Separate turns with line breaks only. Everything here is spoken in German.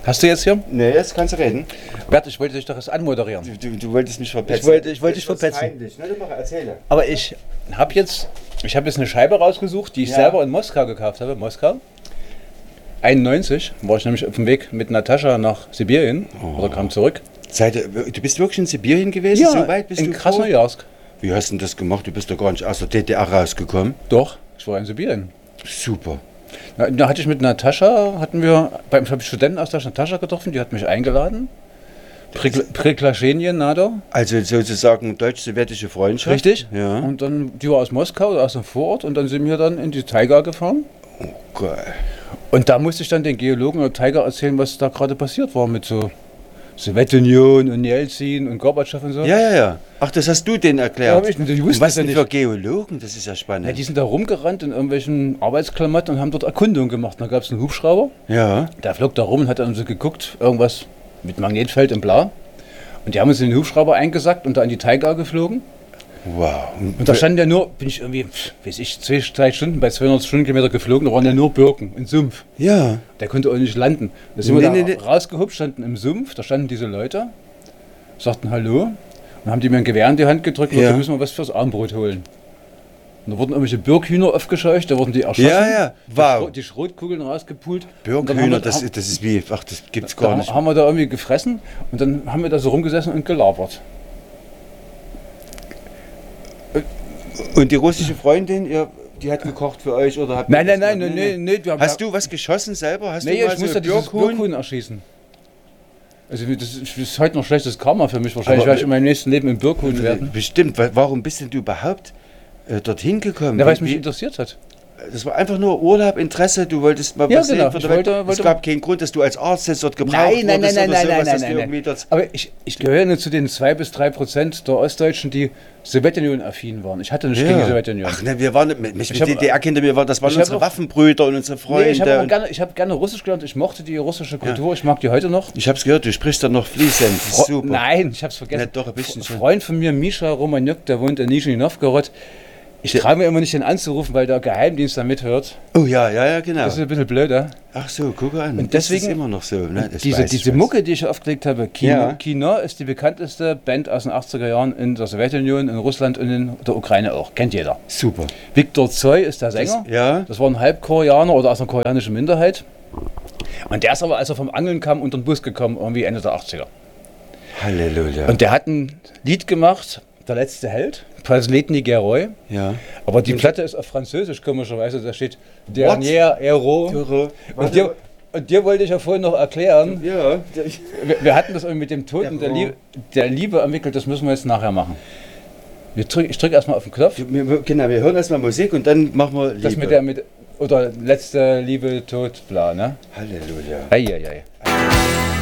Hast du jetzt hier?
Nee, jetzt kannst du reden.
Bert, ich wollte dich doch erst anmoderieren.
Du wolltest mich verpetzen.
Ich wollte dich verpetzen.
Peinlich. Na, du mach, erzähle.
Aber ich habe jetzt eine Scheibe rausgesucht, die ich selber in Moskau gekauft habe. Moskau. 91 war ich nämlich auf dem Weg mit Natascha nach Sibirien oder kam zurück.
Du bist wirklich in Sibirien gewesen?
Ja,
so weit bist
in
du
Krasnojarsk.
Wie hast du denn das gemacht? Du bist doch gar nicht aus der DDR rausgekommen.
Doch, ich war in Sibirien.
Super.
Da hatte ich mit Natascha, hatten wir beim Studentenaustausch Natascha getroffen, die hat mich eingeladen. Preklashenien, Nado.
Also sozusagen deutsch-sowjetische Freundschaft.
Richtig.
Ja.
Und dann, die war aus Moskau, aus dem Vorort, und dann sind wir dann in die Taiga gefahren.
Oh, geil.
Und da musste ich dann den Geologen der Taiga erzählen, was da gerade passiert war mit so Sowjetunion und Jelzin und Gorbatschow und so.
Ja. Ach, das hast du denen erklärt.
Ja, ich
Und was denn
nicht.
für Geologen? Das ist ja spannend.
Ja, die sind da rumgerannt in irgendwelchen Arbeitsklamotten und haben dort Erkundungen gemacht. Da gab es einen Hubschrauber,
Ja.
der flog da rum und hat dann so geguckt, irgendwas mit Magnetfeld und bla. Und die haben uns in den Hubschrauber eingesackt und da in die Taiga geflogen.
Wow.
Und da standen ja nur, bin ich irgendwie, weiß ich, 2 Stunden bei 200 Stundenkilometer geflogen, da waren ja nur Birken und Sumpf.
Ja.
Der konnte auch nicht landen. Da sind wir da rausgehupft, standen im Sumpf, da standen diese Leute, sagten Hallo und haben die mir ein Gewehr in die Hand gedrückt und da müssen wir was fürs Armbrot holen. Und da wurden irgendwelche Birkhühner aufgescheucht, da wurden die erschossen.
Ja. Wow.
Die Schrotkugeln rausgepult.
Birkhühner, das ist wie, ach, das gibt's gar nicht.
Haben wir da irgendwie gefressen und dann haben wir da so rumgesessen und gelabert.
Und die russische Freundin, die hat gekocht für euch oder habt
Nein.
Hast du was geschossen selber? Hast
Nee,
du mal
ich musste dieses Birkhuhn erschießen. Also das ist heute noch schlechtes Karma für mich. Wahrscheinlich werde ich in meinem nächsten Leben ein Birkhhuhn werden.
Bestimmt. Warum bist denn du überhaupt dorthin gekommen?
Ja, weil es mich interessiert hat.
Das war einfach nur Urlaub, Interesse, du wolltest mal was
genau.
sehen. Es gab keinen Grund, dass du als Arzt jetzt dort gebraucht wurdest oder sowas.
Nein. Aber ich gehöre nur zu den 2-3% der Ostdeutschen, die Sowjetunion-affin waren. Ich hatte nicht gegen die Sowjetunion.
Ach ne, wir waren nicht DDR-Kinder, das waren unsere Waffenbrüder und unsere Freunde.
Nee, ich habe gerne Russisch gelernt, ich mochte die russische Kultur, ich mag die heute noch.
Ich habe es gehört, du sprichst da noch fließend, super.
Nein, ich habe es vergessen.
Ja, doch, ein bisschen schon.
Ein Freund von mir, Mischa Romaniuk, der wohnt in Nizhny Novgorod. Ich traue mir immer nicht, den anzurufen, weil der Geheimdienst da mithört.
Oh ja, genau.
Das ist ein bisschen blöd, ja?
Ach so, guck an.
Und deswegen,
das ist immer noch so. Ne?
Diese Mucke, die ich aufgelegt habe, Kino ist die bekannteste Band aus den 80er Jahren in der Sowjetunion, in Russland und in der Ukraine auch. Kennt jeder.
Super.
Viktor Tsoi ist der Sänger. Das war ein Halbkoreaner oder aus einer koreanischen Minderheit. Und der ist aber, als er vom Angeln kam, unter den Bus gekommen, irgendwie Ende der 80er.
Halleluja.
Und der hat ein Lied gemacht, Der letzte Held, Pasletny Geroi.
Ja.
Aber die Platte ist auf Französisch, komischerweise. Da steht Dernier Héros. Und dir wollte ich ja vorhin noch erklären.
Ja.
Wir hatten das irgendwie mit dem Tod und der Liebe entwickelt, das müssen wir jetzt nachher machen. Ich drücke erstmal auf den Knopf.
Genau, wir hören erstmal Musik und dann machen wir Liebe.
Das oder letzte Liebe, Tod, bla, ne?
Halleluja.
Eieiei.